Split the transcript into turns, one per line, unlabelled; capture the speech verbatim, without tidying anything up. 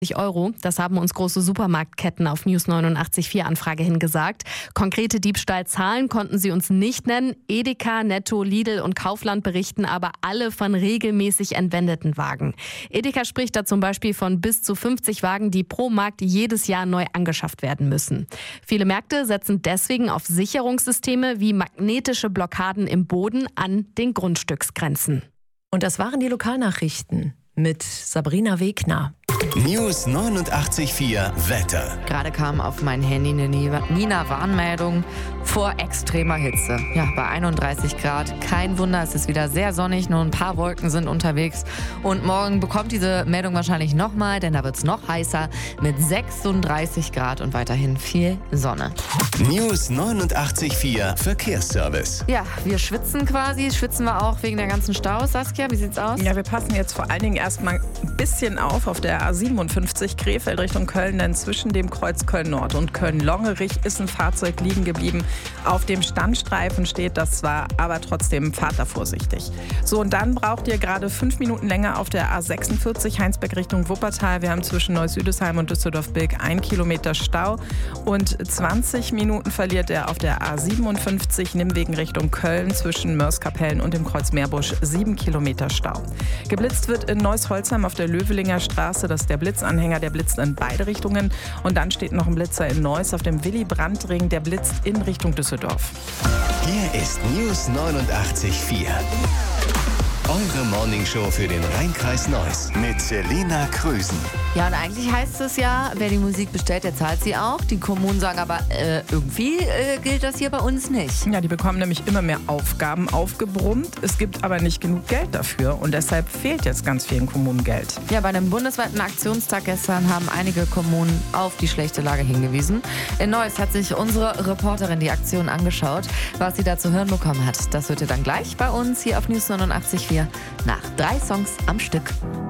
Euro. Das haben uns große Supermarktketten auf News neunundachtzig Komma vier Anfrage hin gesagt. Konkrete Diebstahlzahlen konnten sie uns nicht nennen. Edeka, Netto, Lidl und Kaufland berichten aber alle von regelmäßig entwendeten Wagen. Edeka spricht da zum Beispiel von bis zu fünfzig Wagen, die pro Markt jedes Jahr neu angeschafft werden müssen. Viele Märkte setzen deswegen auf Sicherungssysteme wie magnetische Blockaden im Boden an den Grundstücksgrenzen.
Und das waren die Lokalnachrichten mit Sabrina Wegner.
News neunundachtzig Komma vier Wetter.
Gerade kam auf mein Handy eine Nina-Warnmeldung vor extremer Hitze. Ja, bei einunddreißig Grad. Kein Wunder, es ist wieder sehr sonnig, nur ein paar Wolken sind unterwegs. Und morgen bekommt diese Meldung wahrscheinlich nochmal, denn da wird es noch heißer mit sechsunddreißig Grad und weiterhin viel Sonne.
News neunundachtzig Komma vier Verkehrsservice.
Ja, wir schwitzen quasi. Schwitzen wir auch wegen der ganzen Staus. Saskia, wie sieht's aus?
Ja, wir passen jetzt vor allen Dingen erstmal ein bisschen auf auf der A siebenundfünfzig Krefeld Richtung Köln, denn zwischen dem Kreuz Köln-Nord und Köln-Longerich ist ein Fahrzeug liegen geblieben. Auf dem Standstreifen steht das zwar, aber trotzdem fahrt da vorsichtig. So, und dann braucht ihr gerade fünf Minuten länger auf der A sechsundvierzig Heinsberg Richtung Wuppertal. Wir haben zwischen Neuss-Südesheim und Düsseldorf-Bilk ein Kilometer Stau und zwanzig Minuten verliert er auf der A siebenundfünfzig Nimwegen Richtung Köln zwischen Mörs-Kapellen und dem Kreuz Meerbusch sieben Kilometer Stau. Geblitzt wird in Neuss-Holzheim auf der Löwelinger Straße. Das ist der Blitzanhänger, der blitzt in beide Richtungen. Und dann steht noch ein Blitzer in Neuss auf dem Willy-Brandt-Ring, der blitzt in Richtung Düsseldorf.
Hier ist News neunundachtzig Komma vier. Eure Morningshow für den Rheinkreis Neuss mit Selina Krüsen.
Ja, und eigentlich heißt es ja, wer die Musik bestellt, der zahlt sie auch. Die Kommunen sagen aber, äh, irgendwie äh, gilt das hier bei uns nicht.
Ja, die bekommen nämlich immer mehr Aufgaben aufgebrummt. Es gibt aber nicht genug Geld dafür und deshalb fehlt jetzt ganz vielen Kommunen Geld.
Ja, bei einem bundesweiten Aktionstag gestern haben einige Kommunen auf die schlechte Lage hingewiesen. In Neuss hat sich unsere Reporterin die Aktion angeschaut. Was sie da zu hören bekommen hat, das hört ihr dann gleich bei uns hier auf News neunundachtzig Komma vier nach drei Songs am Stück.